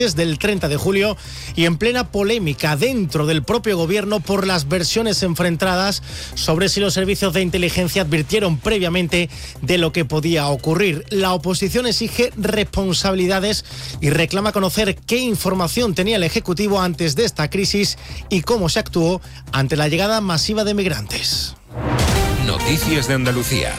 Desde el 30 de julio y en plena polémica dentro del propio gobierno por las versiones enfrentadas sobre si los servicios de inteligencia advirtieron previamente de lo que podía ocurrir. La oposición exige responsabilidades y reclama conocer qué información tenía el Ejecutivo antes de esta crisis y cómo se actuó ante la llegada masiva de migrantes. Noticias de Andalucía.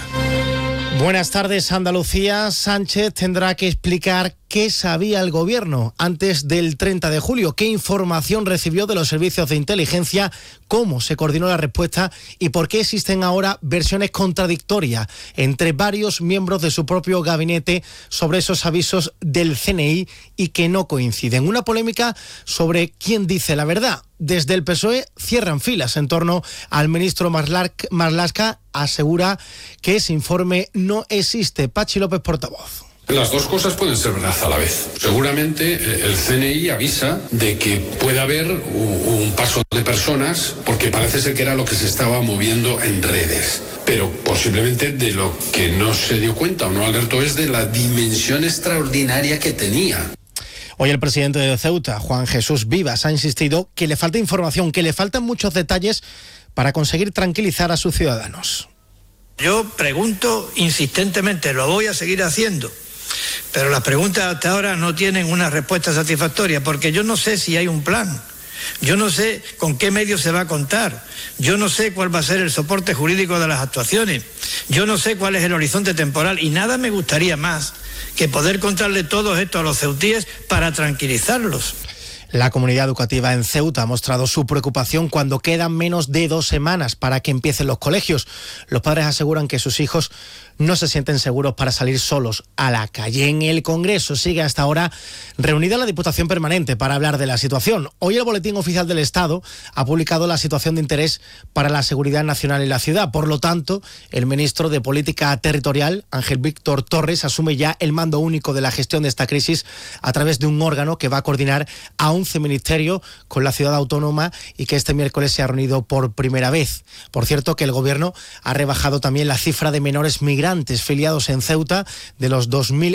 Buenas tardes, Andalucía. Sánchez tendrá que explicar qué sabía el gobierno antes del 30 de julio, qué información recibió de los servicios de inteligencia, cómo se coordinó la respuesta y por qué existen ahora versiones contradictorias entre varios miembros de su propio gabinete sobre esos avisos del CNI y que no coinciden. Una polémica sobre quién dice la verdad. Desde el PSOE cierran filas en torno al ministro Marlaska, asegura que ese informe no existe. Pachi López, portavoz. Las dos cosas pueden ser verdad a la vez. Seguramente el CNI avisa de que puede haber un paso de personas, porque parece ser que era lo que se estaba moviendo en redes. Pero posiblemente de lo que no se dio cuenta o no alertó es de la dimensión extraordinaria que tenía. Hoy el presidente de Ceuta, Juan Jesús Vivas, ha insistido que le falta información, que le faltan muchos detalles para conseguir tranquilizar a sus ciudadanos. Yo pregunto insistentemente, lo voy a seguir haciendo, pero las preguntas hasta ahora no tienen una respuesta satisfactoria, porque yo no sé si hay un plan, yo no sé con qué medios se va a contar, yo no sé cuál va a ser el soporte jurídico de las actuaciones, yo no sé cuál es el horizonte temporal y nada me gustaría más que poder contarle todo esto a los ceutíes para tranquilizarlos. La comunidad educativa en Ceuta ha mostrado su preocupación cuando quedan menos de 2 semanas para que empiecen los colegios. Los padres aseguran que sus hijos no se sienten seguros para salir solos a la calle. En el Congreso sigue hasta ahora reunida la Diputación Permanente para hablar de la situación. Hoy el Boletín Oficial del Estado ha publicado la situación de interés para la seguridad nacional en la ciudad. Por lo tanto, el ministro de Política Territorial, Ángel Víctor Torres, asume ya el mando único de la gestión de esta crisis a través de un órgano que va a coordinar a 11 ministerios con la ciudad autónoma y que este miércoles se ha reunido por primera vez. Por cierto, que el Gobierno ha rebajado también la cifra de menores migrantes filiados en Ceuta de los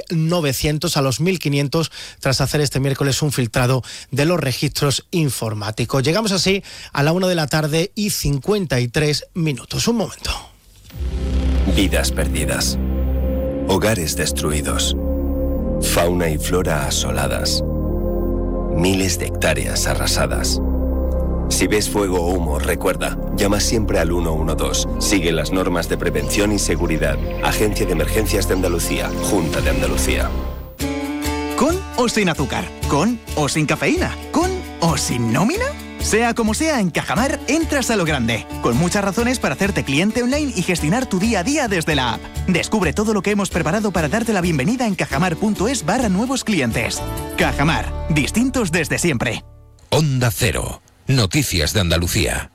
2.900 a los 1.500 tras hacer este miércoles un filtrado de los registros informáticos. Llegamos así a la 1:53 p.m. Un momento. Vidas perdidas. Hogares destruidos. Fauna y flora asoladas. Miles de hectáreas arrasadas. Si ves fuego o humo, recuerda, llama siempre al 112. Sigue las normas de prevención y seguridad. Agencia de Emergencias de Andalucía, Junta de Andalucía. ¿Con o sin azúcar? ¿Con o sin cafeína? ¿Con o sin nómina? Sea como sea, en Cajamar entras a lo grande, con muchas razones para hacerte cliente online y gestionar tu día a día desde la app. Descubre todo lo que hemos preparado para darte la bienvenida en cajamar.es/nuevos clientes. Cajamar, distintos desde siempre. Onda Cero. Noticias de Andalucía.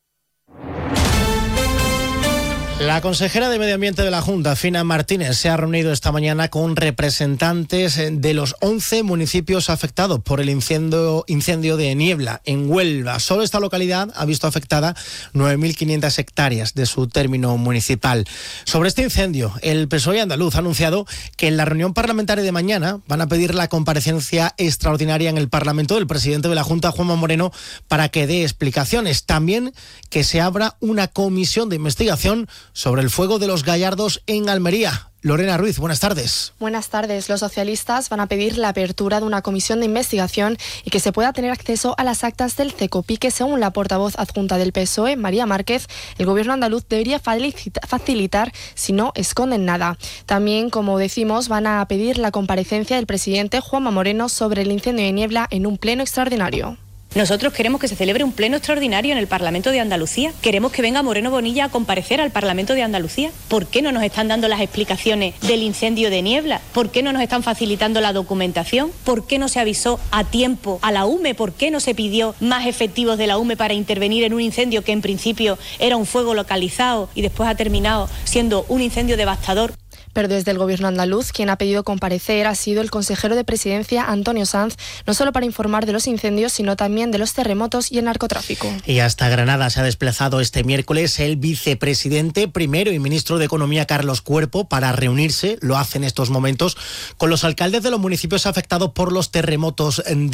La consejera de Medio Ambiente de la Junta, Fina Martínez, se ha reunido esta mañana con representantes de los 11 municipios afectados por el incendio de Niebla en Huelva. Solo esta localidad ha visto afectada 9.500 hectáreas de su término municipal. Sobre este incendio, el PSOE andaluz ha anunciado que en la reunión parlamentaria de mañana van a pedir la comparecencia extraordinaria en el Parlamento del presidente de la Junta, Juanma Moreno, para que dé explicaciones. También que se abra una comisión de investigación sobre el fuego de los Gallardos en Almería. Lorena Ruiz, buenas tardes. Buenas tardes. Los socialistas van a pedir la apertura de una comisión de investigación y que se pueda tener acceso a las actas del CECOPI, que según la portavoz adjunta del PSOE, María Márquez, el gobierno andaluz debería facilitar si no esconden nada. También, como decimos, van a pedir la comparecencia del presidente Juanma Moreno sobre el incendio de Niebla en un pleno extraordinario. Nosotros queremos que se celebre un pleno extraordinario en el Parlamento de Andalucía. Queremos que venga Moreno Bonilla a comparecer al Parlamento de Andalucía. ¿Por qué no nos están dando las explicaciones del incendio de Niebla? ¿Por qué no nos están facilitando la documentación? ¿Por qué no se avisó a tiempo a la UME? ¿Por qué no se pidió más efectivos de la UME para intervenir en un incendio que en principio era un fuego localizado y después ha terminado siendo un incendio devastador? Pero desde el Gobierno andaluz, quien ha pedido comparecer ha sido el consejero de Presidencia, Antonio Sanz, no solo para informar de los incendios, sino también de los terremotos y el narcotráfico. Y hasta Granada se ha desplazado este miércoles el vicepresidente primero y ministro de Economía, Carlos Cuerpo, para reunirse, lo hace en estos momentos, con los alcaldes de los municipios afectados por los terremotos de